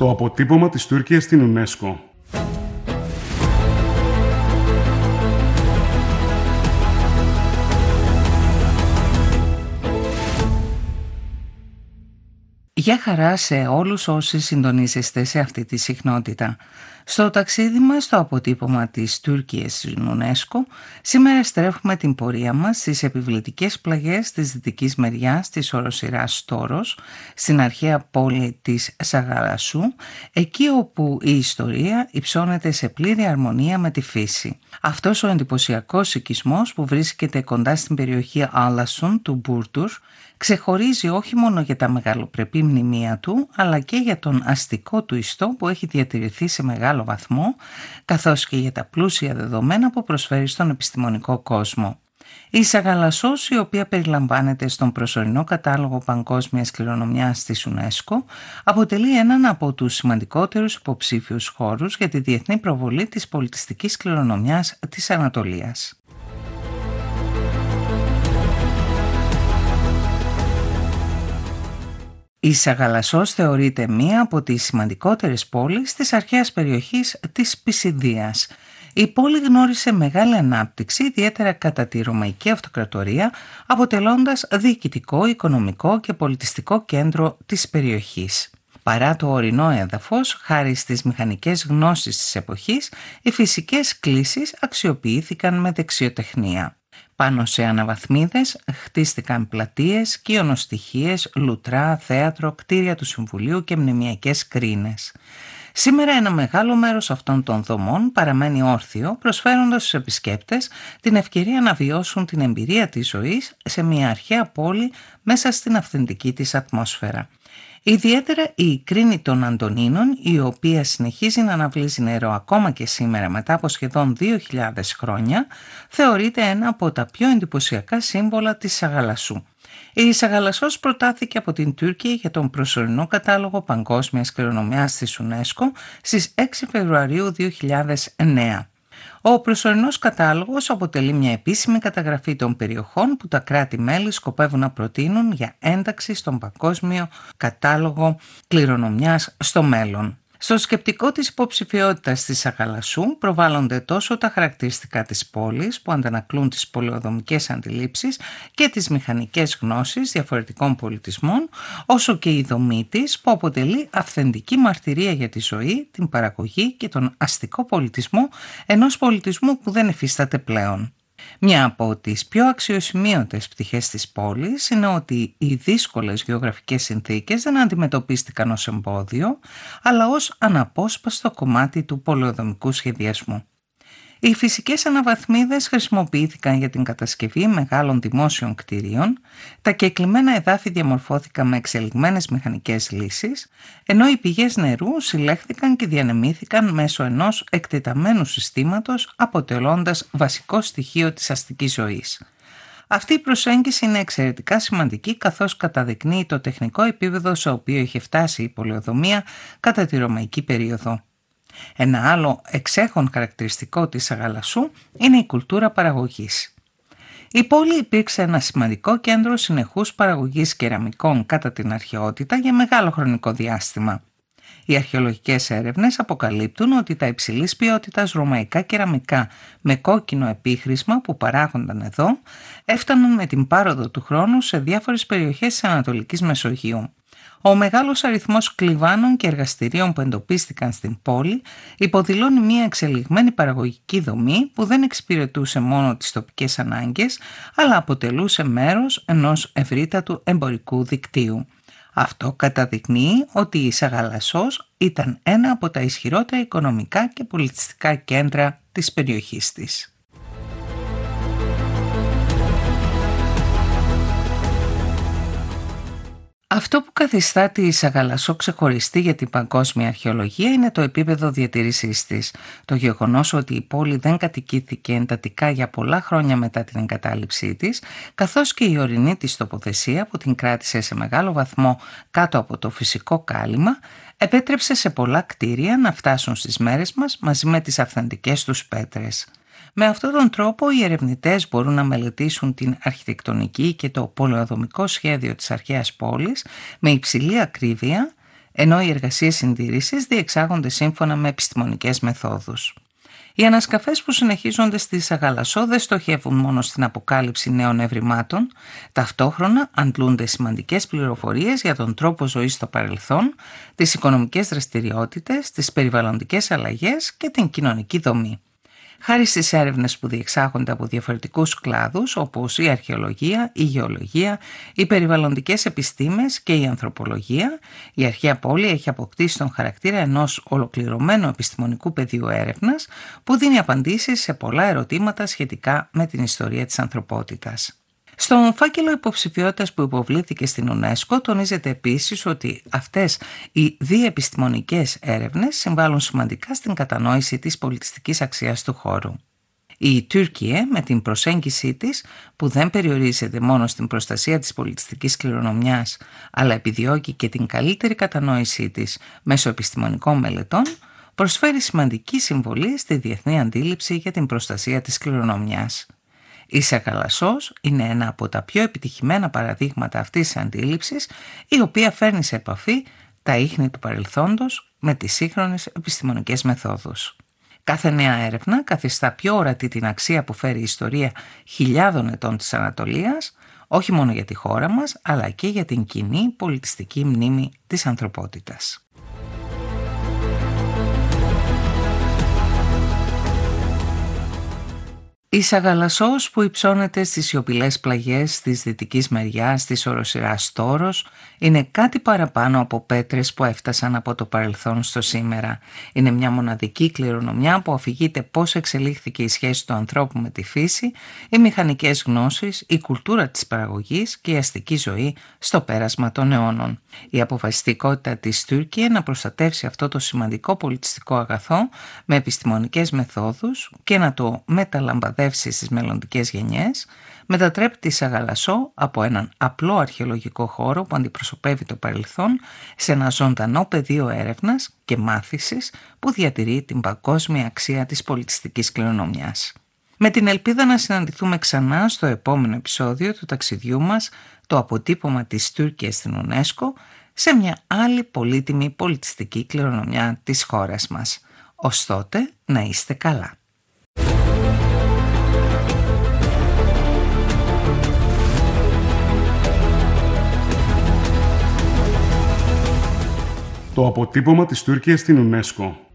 Το αποτύπωμα της Τούρκειας στην UNESCO. Γεια χαρά σε όλους όσοι συντονίζεστε σε αυτή τη συχνότητα. Στο ταξίδι μας στο αποτύπωμα της Τουρκίας στην UNESCO, σήμερα στρέφουμε την πορεία μας στις επιβλητικές πλαγιές της δυτικής μεριάς της οροσειράς Στόρος, στην αρχαία πόλη της Σαγαλασσού, εκεί όπου η ιστορία υψώνεται σε πλήρη αρμονία με τη φύση. Αυτός ο εντυπωσιακός οικισμός που βρίσκεται κοντά στην περιοχή Άλασσον του Μπούρτουρ ξεχωρίζει όχι μόνο για τα μεγαλοπρεπή μνημεία του, αλλά και για τον αστικό του ιστό που έχει διατηρηθεί σε μεγάλο βαθμό, καθώς και για τα πλούσια δεδομένα που προσφέρει στον επιστημονικό κόσμο. Η Σαγαλασσός, η οποία περιλαμβάνεται στον προσωρινό κατάλογο παγκόσμιας κληρονομιάς της UNESCO, αποτελεί έναν από τους σημαντικότερους υποψήφιους χώρους για τη διεθνή προβολή της πολιτιστικής κληρονομιάς της Ανατολίας. Η Σαγαλασσός θεωρείται μία από τις σημαντικότερες πόλεις της αρχαίας περιοχής της Πισιδίας. Η πόλη γνώρισε μεγάλη ανάπτυξη, ιδιαίτερα κατά τη Ρωμαϊκή Αυτοκρατορία, αποτελώντας διοικητικό, οικονομικό και πολιτιστικό κέντρο της περιοχής. Παρά το ορεινό έδαφος, χάρη στις μηχανικές γνώσεις της εποχής, οι φυσικές κλίσεις αξιοποιήθηκαν με δεξιοτεχνία. Πάνω σε αναβαθμίδες χτίστηκαν πλατείες, κοιονοστοιχίες, λουτρά, θέατρο, κτίρια του Συμβουλίου και μνημειακές κρίνες. Σήμερα ένα μεγάλο μέρος αυτών των δομών παραμένει όρθιο, προσφέροντας στους επισκέπτες την ευκαιρία να βιώσουν την εμπειρία της ζωής σε μια αρχαία πόλη μέσα στην αυθεντική της ατμόσφαιρα. Ιδιαίτερα η κρίνη των Αντωνίνων, η οποία συνεχίζει να αναβλύζει νερό ακόμα και σήμερα μετά από σχεδόν 2.000 χρόνια, θεωρείται ένα από τα πιο εντυπωσιακά σύμβολα της Σαγαλασσού. Η Σαγαλασσός προτάθηκε από την Τουρκία για τον προσωρινό κατάλογο παγκόσμιας κληρονομιάς της UNESCO στις 6 Φεβρουαρίου 2009. Ο προσωρινός κατάλογος αποτελεί μια επίσημη καταγραφή των περιοχών που τα κράτη-μέλη σκοπεύουν να προτείνουν για ένταξη στον παγκόσμιο κατάλογο κληρονομιάς στο μέλλον. Στο σκεπτικό της υποψηφιότητας της Σαγαλασσού προβάλλονται τόσο τα χαρακτηριστικά της πόλης που αντανακλούν τις πολεοδομικές αντιλήψεις και τις μηχανικές γνώσεις διαφορετικών πολιτισμών, όσο και η δομή της που αποτελεί αυθεντική μαρτυρία για τη ζωή, την παραγωγή και τον αστικό πολιτισμό ενός πολιτισμού που δεν υφίσταται πλέον. Μια από τις πιο αξιοσημείωτες πτυχές της πόλης είναι ότι οι δύσκολες γεωγραφικές συνθήκες δεν αντιμετωπίστηκαν ως εμπόδιο, αλλά ως αναπόσπαστο κομμάτι του πολεοδομικού σχεδιασμού. Οι φυσικές αναβαθμίδες χρησιμοποιήθηκαν για την κατασκευή μεγάλων δημόσιων κτηρίων, τα κεκλειμένα εδάφη διαμορφώθηκαν με εξελιγμένες μηχανικές λύσεις, ενώ οι πηγές νερού συλλέχθηκαν και διανεμήθηκαν μέσω ενός εκτεταμένου συστήματος, αποτελώντας βασικό στοιχείο της αστικής ζωής. Αυτή η προσέγγιση είναι εξαιρετικά σημαντική, καθώς καταδεικνύει το τεχνικό επίπεδο σε οποίο είχε φτάσει η πολεοδομία κατά τη Ρωμαϊκή περίοδο. Ένα άλλο εξέχον χαρακτηριστικό της Σαγαλασσού είναι η κουλτούρα παραγωγής. Η πόλη υπήρξε ένα σημαντικό κέντρο συνεχούς παραγωγής κεραμικών κατά την αρχαιότητα για μεγάλο χρονικό διάστημα. Οι αρχαιολογικές έρευνες αποκαλύπτουν ότι τα υψηλής ποιότητας ρωμαϊκά κεραμικά με κόκκινο επίχρησμα που παράγονταν εδώ έφταναν με την πάροδο του χρόνου σε διάφορες περιοχές της Ανατολικής Μεσογείου. Ο μεγάλος αριθμός κλιβάνων και εργαστηρίων που εντοπίστηκαν στην πόλη υποδηλώνει μια εξελιγμένη παραγωγική δομή που δεν εξυπηρετούσε μόνο τις τοπικές ανάγκες, αλλά αποτελούσε μέρος ενός ευρύτατου εμπορικού δικτύου. Αυτό καταδεικνύει ότι η Σαγαλασσός ήταν ένα από τα ισχυρότερα οικονομικά και πολιτιστικά κέντρα της περιοχής της. Αυτό που καθιστά τη Σαγαλασσό ξεχωριστή για την παγκόσμια αρχαιολογία είναι το επίπεδο διατήρησής της. Το γεγονός ότι η πόλη δεν κατοικήθηκε εντατικά για πολλά χρόνια μετά την εγκατάλειψή της, καθώς και η ορεινή της τοποθεσία που την κράτησε σε μεγάλο βαθμό κάτω από το φυσικό κάλυμα, επέτρεψε σε πολλά κτίρια να φτάσουν στις μέρες μας μαζί με τις αυθεντικές τους πέτρες. Με αυτόν τον τρόπο οι ερευνητές μπορούν να μελετήσουν την αρχιτεκτονική και το πολεοδομικό σχέδιο της αρχαίας πόλης με υψηλή ακρίβεια, ενώ οι εργασίες συντήρησης διεξάγονται σύμφωνα με επιστημονικές μεθόδους. Οι ανασκαφές που συνεχίζονται στη Σαγαλασσό δεν στοχεύουν μόνο στην αποκάλυψη νέων ευρημάτων, ταυτόχρονα αντλούνται σημαντικές πληροφορίες για τον τρόπο ζωής στο παρελθόν, τις οικονομικές δραστηριότητες, τις περιβαλλοντικές αλλαγές και την κοινωνική δομή. Χάρη στις έρευνες που διεξάγονται από διαφορετικούς κλάδους όπως η αρχαιολογία, η γεωλογία, οι περιβαλλοντικές επιστήμες και η ανθρωπολογία, η αρχαία πόλη έχει αποκτήσει τον χαρακτήρα ενός ολοκληρωμένου επιστημονικού πεδίου έρευνας που δίνει απαντήσεις σε πολλά ερωτήματα σχετικά με την ιστορία της ανθρωπότητας. Στον φάκελο υποψηφιότητας που υποβλήθηκε στην UNESCO τονίζεται επίσης ότι αυτές οι διεπιστημονικές έρευνες συμβάλλουν σημαντικά στην κατανόηση της πολιτιστικής αξίας του χώρου. Η Τουρκία με την προσέγγιση της, που δεν περιορίζεται μόνο στην προστασία της πολιτιστικής κληρονομιάς, αλλά επιδιώκει και την καλύτερη κατανόησή της μέσω επιστημονικών μελετών, προσφέρει σημαντική συμβολή στη διεθνή αντίληψη για την προστασία της κληρονομιάς. Η Σαγαλασσός είναι ένα από τα πιο επιτυχημένα παραδείγματα αυτής της αντίληψης, η οποία φέρνει σε επαφή τα ίχνη του παρελθόντος με τις σύγχρονες επιστημονικές μεθόδους. Κάθε νέα έρευνα καθιστά πιο ορατή την αξία που φέρει η ιστορία χιλιάδων ετών της Ανατολίας, όχι μόνο για τη χώρα μας, αλλά και για την κοινή πολιτιστική μνήμη της ανθρωπότητας. Η Σαγαλασσός που υψώνεται στις σιωπηλές πλαγιές της δυτικής μεριάς της οροσειράς Στόρος είναι κάτι παραπάνω από πέτρες που έφτασαν από το παρελθόν στο σήμερα. Είναι μια μοναδική κληρονομιά που αφηγείται πώς εξελίχθηκε η σχέση του ανθρώπου με τη φύση, οι μηχανικές γνώσεις, η κουλτούρα της παραγωγής και η αστική ζωή στο πέρασμα των αιώνων. Η αποφασιστικότητα της Τουρκία να προστατεύσει αυτό το σημαντικό πολιτιστικό αγαθό με επιστημονικές μεθόδους και να το μεταλαμπαδεύσει στις μελλοντικές γενιές, μετατρέπει τη Σαγαλασσό από έναν απλό αρχαιολογικό χώρο που αντιπροσωπεύει το παρελθόν σε ένα ζωντανό πεδίο έρευνας και μάθησης που διατηρεί την παγκόσμια αξία της πολιτιστικής κληρονομιάς. Με την ελπίδα να συναντηθούμε ξανά στο επόμενο επεισόδιο του ταξιδιού μας, το αποτύπωμα της Τουρκίας στην UNESCO, σε μια άλλη πολύτιμη πολιτιστική κληρονομιά της χώρας μας. Ως τότε, να είστε καλά. Το αποτύπωμα της Τουρκίας στην UNESCO.